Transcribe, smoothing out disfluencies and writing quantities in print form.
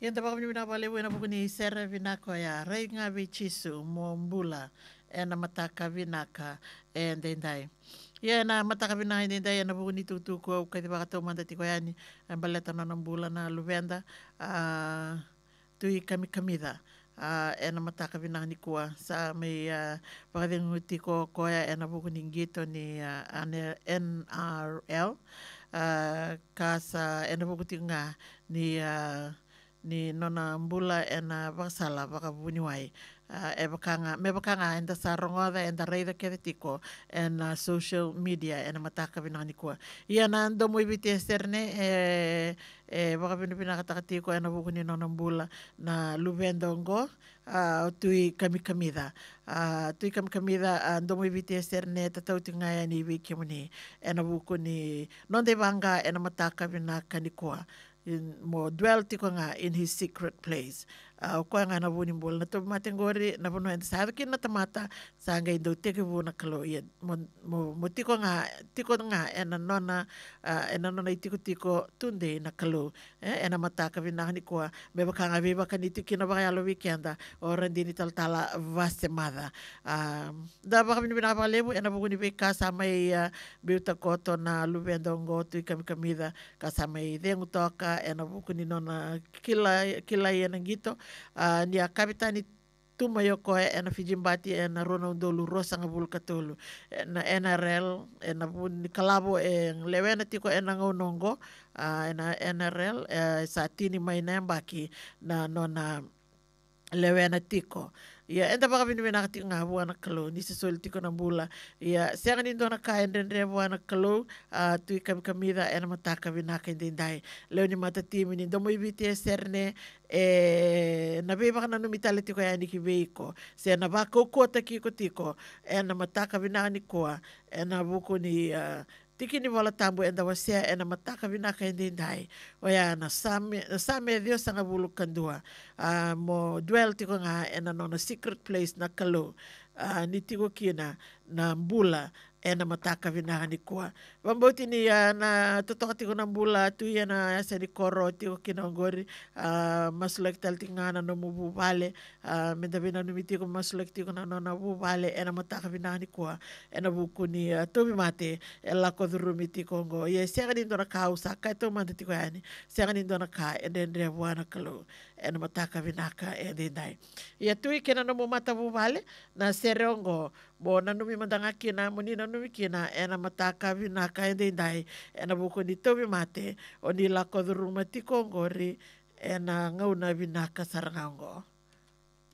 Yan tabaka vina pale wena bukuni sera vinako ya rei vichisu mo mbula na mataka vinaka dendai. Ya na mataka vinaka dendai na bukuni tutu ko kaya baka tau manda tiko yani baleta na mbula na luvenda tui kami kamida. Na mataka vinaka ni kua sa may pakadengu tiko koya na bukuni ngito ni NRL kasa na bukuni nga ni nona mbula vakasala vakavuniwai me vakanga enda sa rongoda enda reida kede tiko social media mataka vinani kua ia na ndomo ivite serne vakavina kataka tiko vukuni nona mbula na luvendongo tui kami-kamida tui kami-kamida ndomo ivite serne tatauti ngaya ni viki muni vukuni nonde vanga mataka vinaka ni kua mo dwell tiko nga in his secret place. Ko nga na vuni mbol na to matengori na vuno en sa kin na tamata sa nga indo teke vuna kalo ye mo tiko nga nona tiko tiko tunde na kalo ena mataka vina ni ko me baka nga viva kan tiki na baka lo weekenda ora dini tala vasemada da baka vina baka lebu ena vuni ve kasa mai biuta koto na luvendongo tu kamida kasa mai dengu toka ena vukuni nona kila ena gito nia kapitani tuma yoko ena fijimbati ena rona undolu rosa ngabul katulu ena NRL ena bun kalabo lewena tiko ena ngonongo ena NRL sa tini mai nembaki na nona lewena tiko ia enda baka vina kati nga buana kalo ni sesuai tiko na bula ia siang ni dona ka endre buana kalo tu kamida ena mataka vina ka indai leo ni mata timi ni domo ibiti serne na beba kana no mitale tiko ya ni kiveiko se na ba kota kiko tiko ena mataka vina ni koa ena buku ni tiki ni wala tambu enda wasea ena mataka vina ka indai oya na same Dios sanga bulu kandua mo dwell tiko nga ena nona secret place na kalo ni tiko kina na mbula ena mataka vina ni koa vamboti ni na totoka tiko na mbula tu na asa ni koro tiko kina ngori masulek tal tingana no mubu vale menda vina no mitiko masulek tiko na nona bu vale ena mataka vina ni koa ena buku ni tobi mate ela kodurumi tiko ngo ye sianga ni dona kausa kai to manda tiko yani sianga ni dona ka ende buana kalo ena mataka vinaka dai ia tui kena no mata bu vale na serongo bo na numi mandanga kina muni na numi kina ena mataka vinaka dai ena buku ni tobi mate o ni la koduruma tiko ngori ena ngauna vinaka sarangango